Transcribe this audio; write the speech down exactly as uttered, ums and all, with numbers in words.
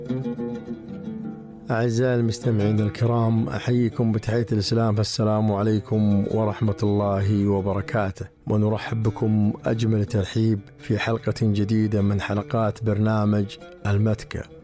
أعزائي المستمعين الكرام، أحييكم بتحية الإسلام، فالسلام عليكم ورحمة الله وبركاته، ونرحب بكم أجمل ترحيب في حلقة جديدة من حلقات برنامج المتكة.